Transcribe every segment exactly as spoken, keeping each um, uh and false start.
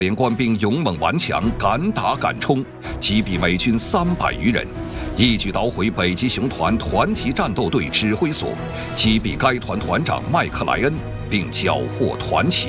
连官兵勇猛顽强，敢打敢冲，击毙美军三百余人，一举捣毁北极熊团团级战斗队指挥所，击毙该团团长麦克莱恩，并缴获团旗。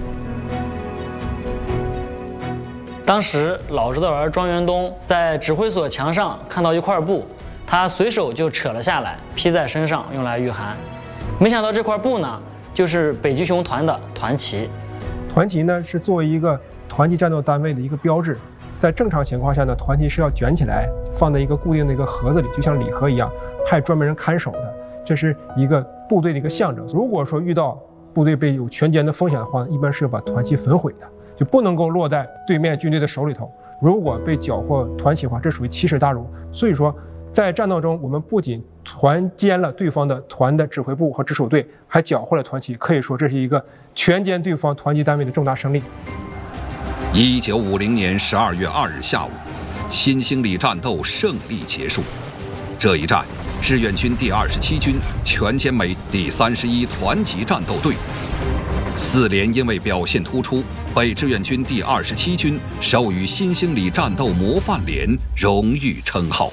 当时，老指导员庄元东在指挥所墙上看到一块布，他随手就扯了下来，披在身上用来御寒。没想到这块布呢，就是北极熊团的团旗。 团旗呢是作为一个团级战斗单位的一个标志，在正常情况下呢，团旗是要卷起来，放在一个固定的一个盒子里，就像礼盒一样，派专门人看守的，这是一个部队的一个象征。如果说遇到部队被有全歼的风险的话，一般是要把团旗焚毁的，就不能够落在对面军队的手里头。如果被缴获团旗的话，这属于奇耻大辱。所以说，在战斗中，我们不仅团歼了对方的团的指挥部和直属队，还缴获了团旗，可以说这是一个全歼对方团级单位的重大胜利。 一九五零年十二月二日下午，新兴里战斗胜利结束。这一战，志愿军第二十七军全歼美第三十一团级战斗队。四连因为表现突出，被志愿军第二十七军授予新兴里战斗模范连荣誉称号。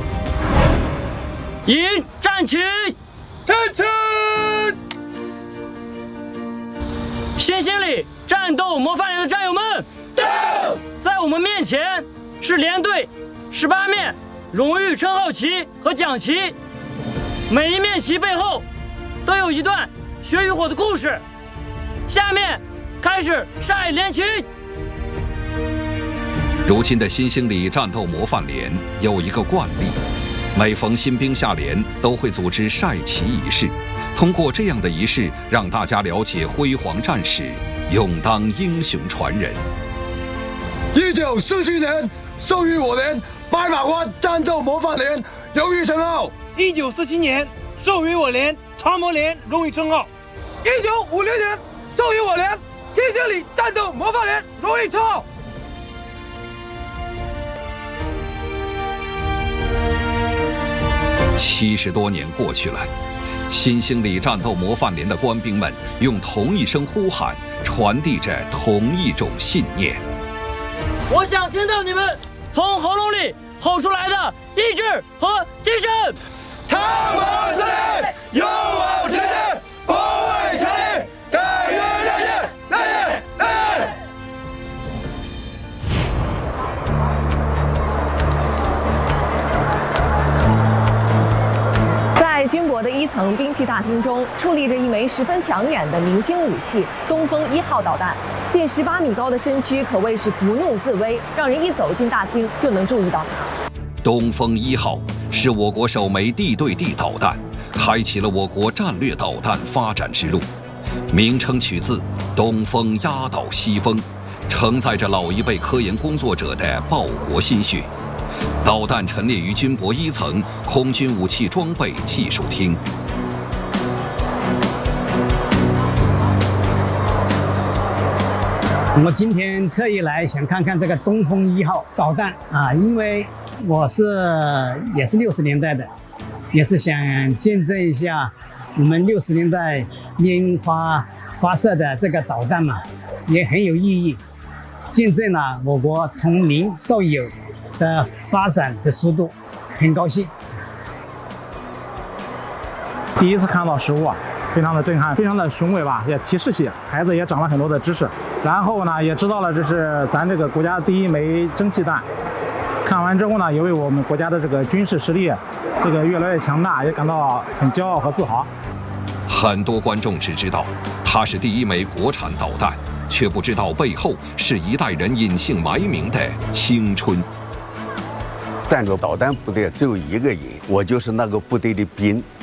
迎战旗， 站起！ 新兴里战斗模范连的战友们，在我们面前是连队十八面荣誉称号旗和奖旗，每一面旗背后都有一段血与火的故事。下面开始晒连旗。 如今的新兴里战斗模范连有一个惯例，每逢新兵下连都会组织晒旗仪式，通过这样的仪式让大家了解辉煌战史，勇当英雄传人。 一九四七年授予我连白马关战斗模范连荣誉称号。 一九四七年授予我连长模连荣誉称号。 一九五零年授予我连新兴里战斗模范连荣誉称号。 七十多年过去了，新兴里战斗模范连的官兵们用同一声呼喊，传递着同一种信念。 我想听到你们从喉咙里吼出来的意志和精神。 他们是力，勇往前进，不畏强敌，敢于烈焰，烈焰，烈焰。 在军博的一层兵器大厅中，矗立着一枚十分抢眼的明星武器——东风一号导弹。近十八米高的身躯可谓是不怒自威，让人一走进大厅就能注意到它。 东风一号是我国首枚地对地导弹，开启了我国战略导弹发展之路。名称取自“东风压倒西风”，承载着老一辈科研工作者的报国心血。导弹陈列于军博一层空军武器装备技术厅。 我今天特意来想看看这个东风一号导弹啊，因为我是也是六十年代的，也是想见证一下我们六十年代烟花发射的这个导弹嘛，也很有意义，见证了我国从零到有的发展的速度，很高兴。 第一次看到实物啊，非常的震撼，非常的雄伟吧，也提示性，孩子也长了很多的知识。然后呢，也知道了这是咱这个国家第一枚蒸汽弹。看完之后呢，也为我们国家的这个军事实力这个越来越强大，也感到很骄傲和自豪。 很多观众只知道它是第一枚国产导弹，却不知道背后是一代人隐姓埋名的青春。 战斗导弹部队只有一个人，我就是那个部队的兵。